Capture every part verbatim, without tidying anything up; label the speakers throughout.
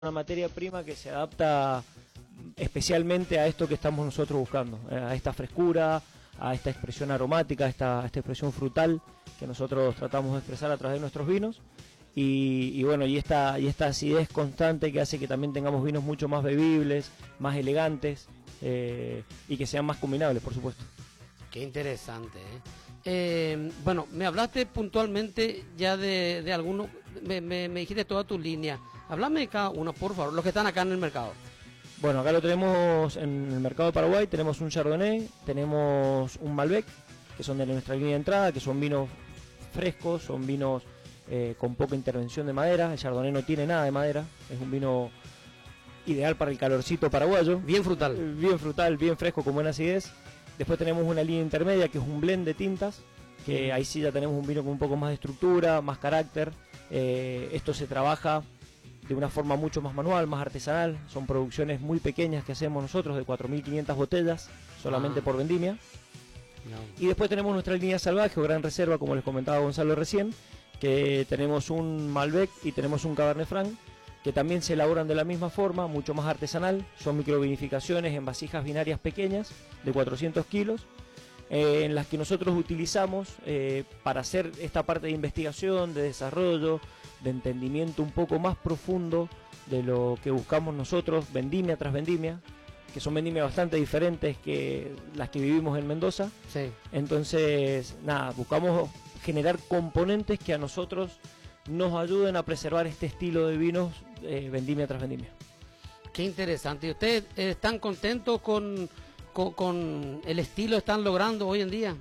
Speaker 1: una materia prima que se adapta especialmente a esto que estamos nosotros buscando, a esta frescura, a esta expresión aromática, a esta, a esta expresión frutal que nosotros tratamos de expresar a través de nuestros vinos. Y, y bueno, y esta, y esta acidez constante que hace que también tengamos vinos mucho más bebibles, más elegantes eh, y que sean más combinables, por supuesto.
Speaker 2: Qué interesante, ¿eh? Eh, bueno, me hablaste puntualmente ya de, de algunos, me, me, me dijiste toda tu línea. Háblame de cada uno, por favor, los que están acá en el mercado.
Speaker 1: Bueno, acá lo tenemos en el mercado de Paraguay, tenemos un Chardonnay, tenemos un Malbec, que son de nuestra línea de entrada, que son vinos frescos, son vinos eh, con poca intervención de madera. El Chardonnay no tiene nada de madera, es un vino ideal para el calorcito paraguayo.
Speaker 2: Bien frutal.
Speaker 1: Bien frutal, bien fresco, con buena acidez. Después tenemos una línea intermedia que es un blend de tintas, que ahí sí ya tenemos un vino con un poco más de estructura, más carácter. Eh, esto se trabaja de una forma mucho más manual, más artesanal. Son producciones muy pequeñas que hacemos nosotros, de cuatro mil quinientas botellas, solamente ah. por vendimia. No. Y después tenemos nuestra línea salvaje o gran reserva, como les comentaba Gonzalo recién, que tenemos un Malbec y tenemos un Cabernet Franc, que también se elaboran de la misma forma, mucho más artesanal. Son microvinificaciones en vasijas binarias pequeñas de cuatrocientos kilos, eh, en las que nosotros utilizamos eh, para hacer esta parte de investigación, de desarrollo, de entendimiento un poco más profundo de lo que buscamos nosotros, vendimia tras vendimia, que son vendimias bastante diferentes que las que vivimos en Mendoza.
Speaker 2: Sí.
Speaker 1: Entonces, nada, buscamos generar componentes que a nosotros nos ayuden a preservar este estilo de vinos eh, vendimia tras vendimia.
Speaker 2: Qué interesante. ¿Y ustedes eh, están contentos con, con, con el estilo que están logrando hoy en día?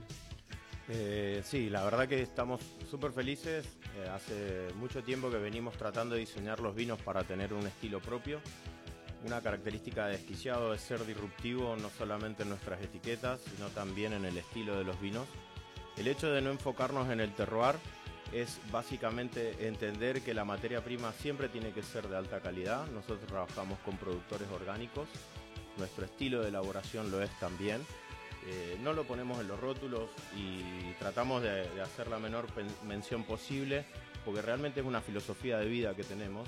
Speaker 3: Eh, sí, la verdad que estamos súper felices. Eh, hace mucho tiempo que venimos tratando de diseñar los vinos para tener un estilo propio. Una característica de Desquiciado es ser disruptivo no solamente en nuestras etiquetas, sino también en el estilo de los vinos. El hecho de no enfocarnos en el terroir es básicamente entender que la materia prima siempre tiene que ser de alta calidad. Nosotros trabajamos con productores orgánicos, nuestro estilo de elaboración lo es también. Eh, no lo ponemos en los rótulos y tratamos de, de hacer la menor mención posible, porque realmente es una filosofía de vida que tenemos,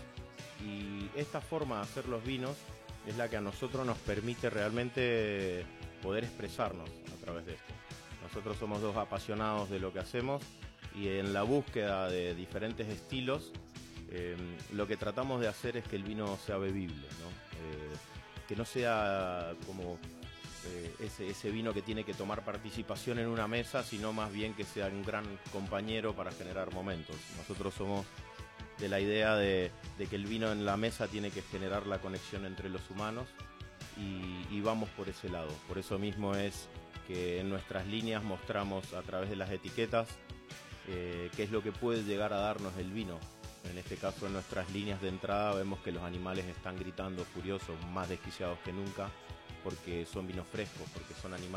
Speaker 3: y esta forma de hacer los vinos es la que a nosotros nos permite realmente poder expresarnos a través de esto. Nosotros somos dos apasionados de lo que hacemos, y en la búsqueda de diferentes estilos, eh, lo que tratamos de hacer es que el vino sea bebible, ¿no? Eh, que no sea como eh, ese, ese vino que tiene que tomar participación en una mesa, sino más bien que sea un gran compañero para generar momentos. Nosotros somos de la idea de, de que el vino en la mesa tiene que generar la conexión entre los humanos, y, y vamos por ese lado. Por eso mismo es que en nuestras líneas mostramos a través de las etiquetas Eh, qué es lo que puede llegar a darnos el vino. En este caso, en nuestras líneas de entrada vemos que los animales están gritando furiosos, más desquiciados que nunca, porque son vinos frescos, porque son animales